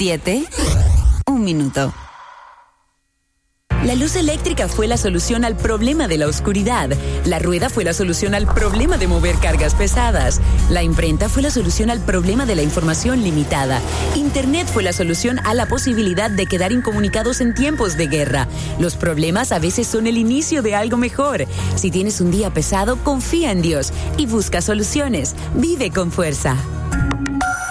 7, 1 minuto. La luz eléctrica fue la solución al problema de la oscuridad. La rueda fue la solución al problema de mover cargas pesadas. La imprenta fue la solución al problema de la información limitada. Internet fue la solución a la posibilidad de quedar incomunicados en tiempos de guerra. Los problemas a veces son el inicio de algo mejor. Si tienes un día pesado, confía en Dios y busca soluciones. Vive con fuerza.